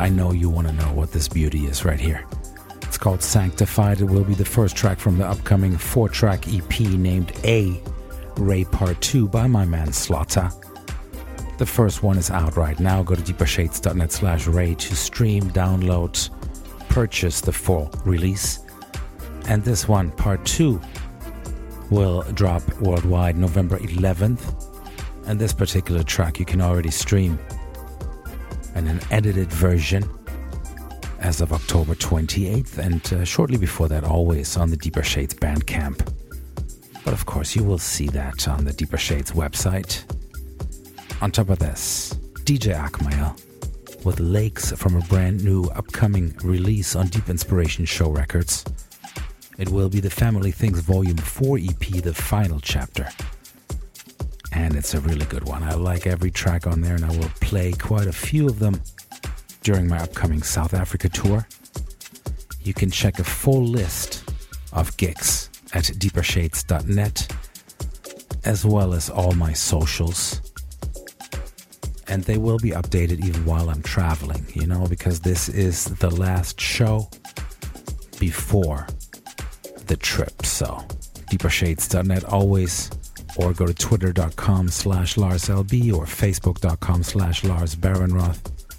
I know you want to know what this beauty is right here. It's called Sanctified. It will be the first track from the upcoming 4-track EP named A, Ray Part 2 by my man Slaughter. The first one is out right now. Go to deepershades.net/Ray to stream, download, purchase the full release. And this one, Part 2, will drop worldwide November 11th. And this particular track you can already stream in an edited version as of October 28th. And shortly before that, always on the Deeper Shades Bandcamp. But of course, you will see that on the Deeper Shades website. On top of this, DJ Akmael with Lakes from a brand new upcoming release on Deep Inspiration Show Records. It will be the Family Things Volume 4 EP, the final chapter. And it's a really good one. I like every track on there, and I will play quite a few of them during my upcoming South Africa tour. You can check a full list of gigs at deepershades.net, as well as all my socials. And they will be updated even while I'm traveling, because this is the last show before the trip. So deepershades.net always, or go to twitter.com/LarsLB or facebook.com/LarsBaronroth.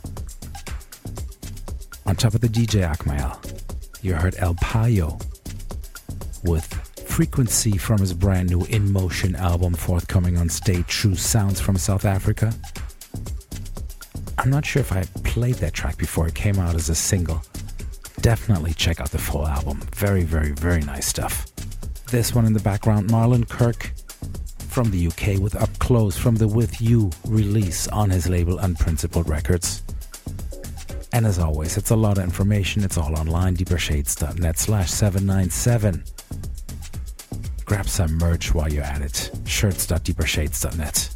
On top of the DJ Akmael, you heard El Payo with Frequency from his brand new In Motion album forthcoming on Stay True Sounds from South Africa. I'm not sure if I played that track before it came out as a single. Definitely check out the full album. Very, very, very nice stuff. This one in the background, Marlon Kirk from the UK with Up Close from the With You release on his label Unprincipled Records. And as always, it's a lot of information. It's all online, deepershades.net/797. Grab some merch while you're at it. Shirts.deepershades.net.